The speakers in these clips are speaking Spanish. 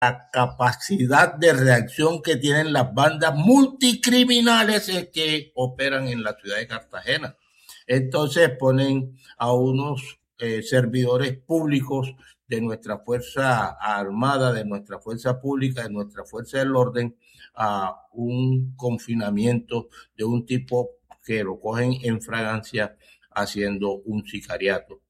la capacidad de reacción que tienen las bandas multicriminales que operan en la ciudad de Cartagena. Entonces ponen a unos servidores públicos de nuestra Fuerza Armada, de nuestra Fuerza Pública, de nuestra Fuerza del Orden, a un confinamiento de un tipo que lo cogen en fragancia haciendo un sicariato,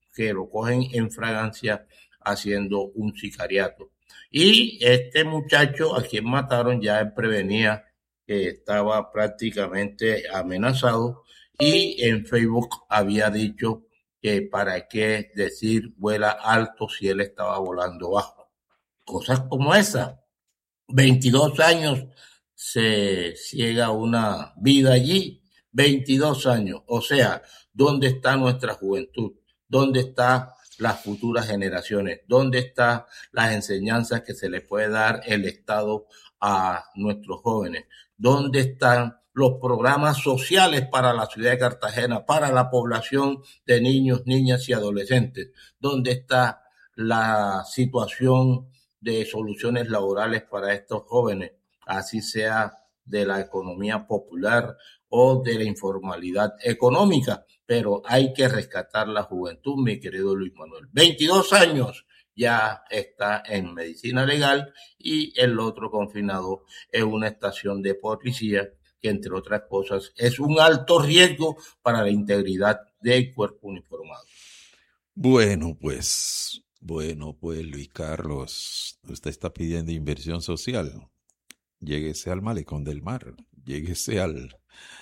Y este muchacho a quien mataron ya prevenía que estaba prácticamente amenazado y en Facebook había dicho que para qué decir vuela alto si él estaba volando bajo. Cosas como esa. 22 años se ciega una vida allí. 22 años. O sea, ¿dónde está nuestra juventud? ¿Dónde están las futuras generaciones? ¿Dónde están las enseñanzas que se le puede dar el Estado a nuestros jóvenes? ¿Dónde están los programas sociales para la ciudad de Cartagena, para la población de niños, niñas y adolescentes? ¿Dónde está la situación de soluciones laborales para estos jóvenes, así sea de la economía popular o de la informalidad económica? Pero hay que rescatar la juventud, mi querido Luis Manuel. 22 años ya está en medicina legal y el otro confinado en una estación de policía que, entre otras cosas, es un alto riesgo para la integridad del cuerpo uniformado. Bueno, pues, Luis Carlos, usted está pidiendo inversión social. Lléguese al Malecón del Mar, lléguese al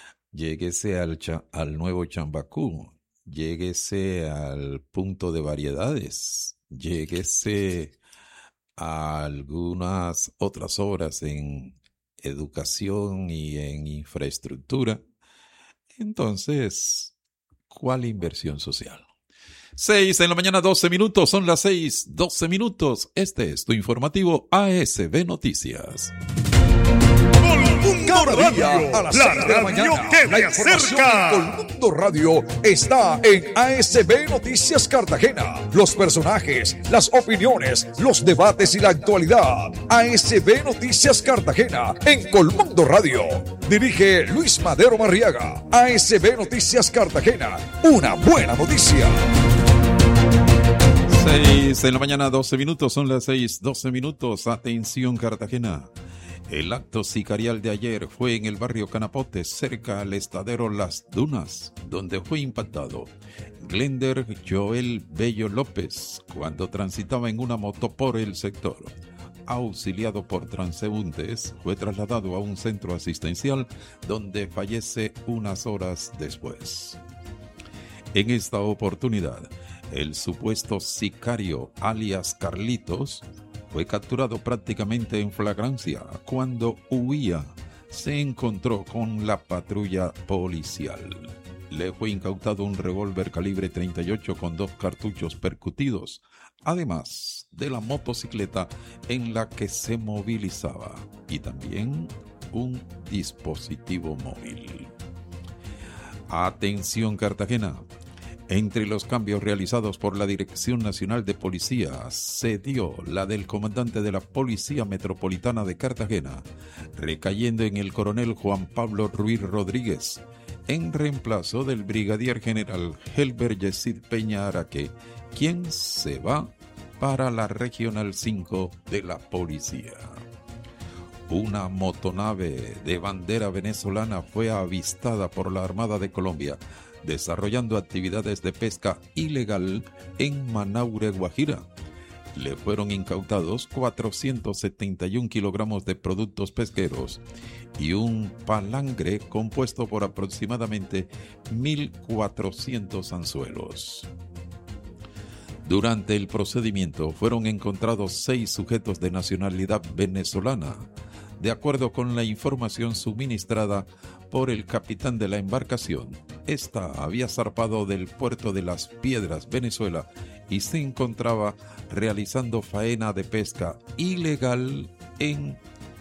nuevo Chambacú, lléguese al punto de variedades, lléguese a algunas otras obras en educación y en infraestructura. Entonces, ¿cuál inversión social? 6 en la mañana, 12 minutos, son las 6, 12 minutos. Este es tu informativo ASB Noticias. Cada día a las 6 de la mañana, la información en Colmundo Radio está en ASB Noticias Cartagena. Los personajes, las opiniones, los debates y la actualidad. ASB Noticias Cartagena en Colmundo Radio. Dirige Luis Madero Marriaga. ASB Noticias Cartagena, una buena noticia. 6 en la mañana, 12 minutos, son las 6, 12 minutos. Atención Cartagena. El acto sicarial de ayer fue en el barrio Canapote, cerca al estadero Las Dunas, donde fue impactado Glender Joel Bello López cuando transitaba en una moto por el sector. Auxiliado por transeúntes, fue trasladado a un centro asistencial donde fallece unas horas después. En esta oportunidad, el supuesto sicario alias Carlitos fue capturado prácticamente en flagrancia. Cuando huía, se encontró con la patrulla policial. Le fue incautado un revólver calibre 38 con 2 cartuchos percutidos, además de la motocicleta en la que se movilizaba y también un dispositivo móvil. Atención Cartagena. Entre los cambios realizados por la Dirección Nacional de Policía, se dio la del comandante de la Policía Metropolitana de Cartagena, recayendo en el coronel Juan Pablo Ruiz Rodríguez, en reemplazo del brigadier general Helber Yesid Peña Araque, quien se va para la Regional 5 de la Policía. Una motonave de bandera venezolana fue avistada por la Armada de Colombia, desarrollando actividades de pesca ilegal en Manaure, Guajira. Le fueron incautados 471 kilogramos de productos pesqueros y un palangre compuesto por aproximadamente 1.400 anzuelos. Durante el procedimiento fueron encontrados 6 sujetos de nacionalidad venezolana, de acuerdo con la información suministrada por el capitán de la embarcación. Esta había zarpado del puerto de Las Piedras, Venezuela, y se encontraba realizando faena de pesca ilegal en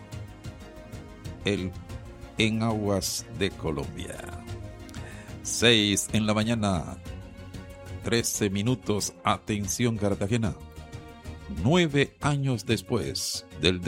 aguas de Colombia. 6 en la mañana, 13 minutos. Atención Cartagena. 9 años después del